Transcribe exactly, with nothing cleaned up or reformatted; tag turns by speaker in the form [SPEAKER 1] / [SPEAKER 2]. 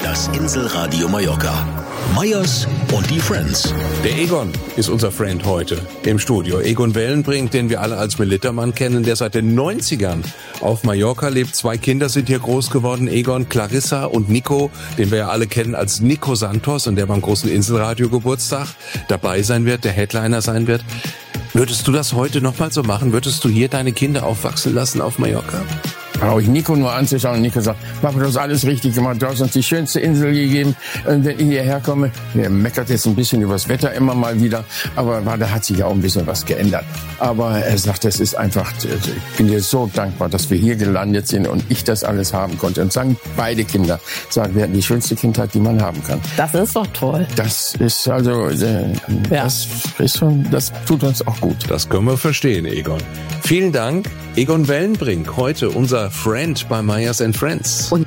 [SPEAKER 1] Das Inselradio Mallorca. Meyers und die Friends.
[SPEAKER 2] Der Egon ist unser Friend heute im Studio. Egon Wellenbrink, den wir alle als Militermann kennen, der seit den neunzigern auf Mallorca lebt. Zwei Kinder sind hier groß geworden, Egon, Clarissa und Nico, den wir ja alle kennen als Nico Santos und der beim großen Inselradio Geburtstag dabei sein wird, der Headliner sein wird. Würdest du das heute nochmal so machen? Würdest du hier deine Kinder aufwachsen lassen auf Mallorca?
[SPEAKER 3] Brauche ich Nico nur anzuschauen und Nico sagt, Papa, du hast alles richtig gemacht, du hast uns die schönste Insel gegeben. Und wenn ich hierher komme, der meckert jetzt ein bisschen übers Wetter immer mal wieder, aber da hat sich ja auch ein bisschen was geändert. Aber er sagt, es ist einfach, ich bin dir so dankbar, dass wir hier gelandet sind und ich das alles haben konnte. Und sagen beide Kinder, sagen, wir hatten die schönste Kindheit, die man haben kann.
[SPEAKER 4] Das ist doch toll.
[SPEAKER 3] Das ist also, äh,
[SPEAKER 4] ja.
[SPEAKER 3] das ist schon, das tut uns auch gut.
[SPEAKER 2] Das können wir verstehen, Egon. Vielen Dank, Egon Wellenbrink, heute unser Friend bei Meyers and Friends.
[SPEAKER 4] Und